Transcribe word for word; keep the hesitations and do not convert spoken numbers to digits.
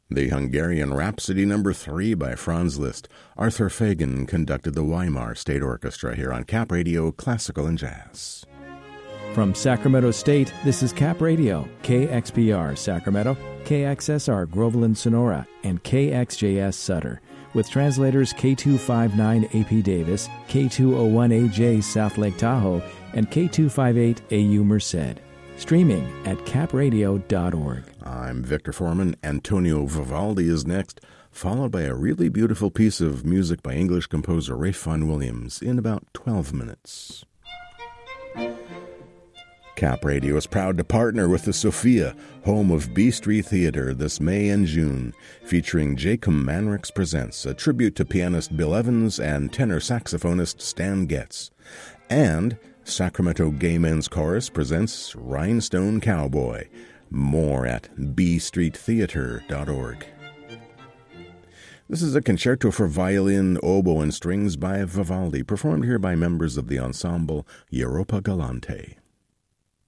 The Hungarian Rhapsody Number three by Franz Liszt. Arthur Fagan conducted the Weimar State Orchestra here on Cap Radio Classical and Jazz. From Sacramento State, this is Cap Radio, K X P R Sacramento, K X S R Groveland Sonora, and K X J S Sutter, with translators K two fifty-nine A P Davis, K two oh one A J South Lake Tahoe, and K two fifty-eight A U Merced. Streaming at cap radio dot org. I'm Victor Foreman. Antonio Vivaldi is next, followed by a really beautiful piece of music by English composer Ralph Vaughan Williams in about twelve minutes. Cap Radio is proud to partner with the Sophia, home of B Street Theater, this May and June, featuring Jacob Manrix Presents, a tribute to pianist Bill Evans and tenor saxophonist Stan Getz. And Sacramento Gay Men's Chorus presents Rhinestone Cowboy. More at b street theater dot org. This is a concerto for violin, oboe, and strings by Vivaldi, performed here by members of the ensemble Europa Galante.